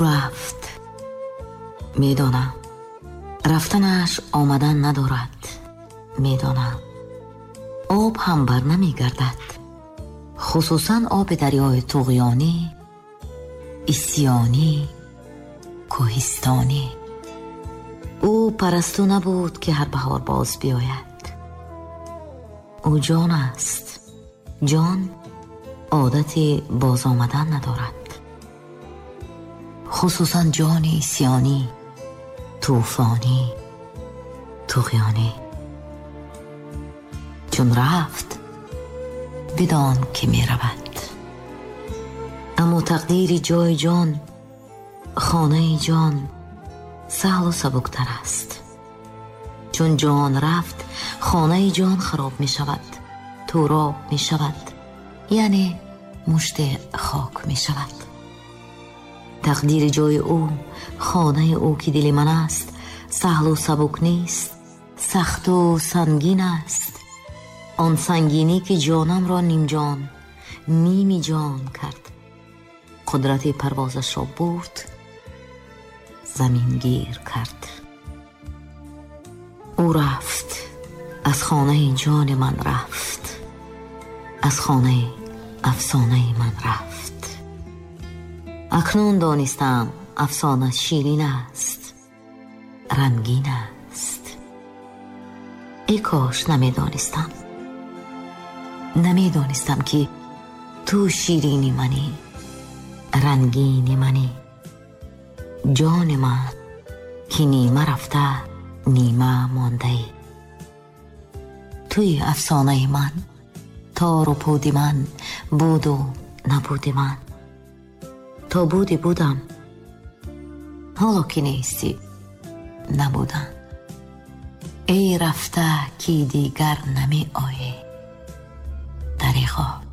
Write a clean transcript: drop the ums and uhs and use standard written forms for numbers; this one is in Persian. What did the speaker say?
رفت. میدانم رفتنش آمدن ندارد. میدانم آب هم بر نمی گردد، خصوصا آب دریای طغیانی، اسیانی، کوهستانی. او پرستو نبود که هر بهار باز بیاید. او جان است. جان عادت باز آمدن ندارد، خصوصا جان اسیانی، طوفانی، طغیانی. چون رفت بدان که می رود. اما تقدیر جای جان، خانه جان سهل و سبکتر است. چون جان رفت خانه جان خراب می شود، تراب می شود، یعنی مشت خاک می شود. تقدیر جای او، خانه او که دل من است، سهل و سبک نیست، سخت و سنگین است. آن سنگینی که جانم را نیم جان، نیمی جان کرد. قدرت پروازش را برد، زمین گیر کرد. او رفت، از خانه جان من رفت، از خانه افسانه من رفت. اکنون دانستم افسانه شیرین است، رنگین است. ای کاش نمیدانستم که تو شیرینی منی، رنگین منی. جان من که نیمه رفته نیمه مانده ای. توی افسانه من، تار و پود من، بود و نبود من. تا بودی بودم، حالا که نیستی نبودم. ای رفته که دیگر نمی آیی دریغا.